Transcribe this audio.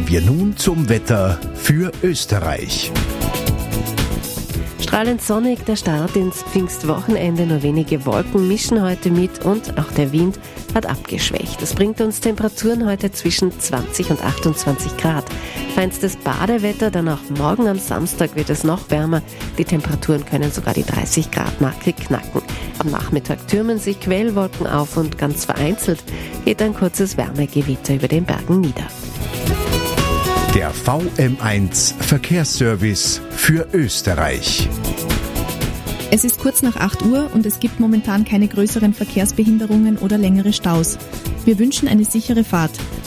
wir nun zum Wetter für Österreich. Strahlend sonnig der Start ins Pfingstwochenende, nur wenige Wolken mischen heute mit und auch der Wind hat abgeschwächt. Das bringt uns Temperaturen heute zwischen 20 und 28 Grad. Feinstes Badewetter, dann auch morgen am Samstag wird es noch wärmer. Die Temperaturen können sogar die 30 Grad Marke knacken. Am Nachmittag türmen sich Quellwolken auf und ganz vereinzelt geht ein kurzes Wärmegewitter über den Bergen nieder. Der VM1 Verkehrsservice für Österreich. Es ist kurz nach 8 Uhr und es gibt momentan keine größeren Verkehrsbehinderungen oder längere Staus. Wir wünschen eine sichere Fahrt.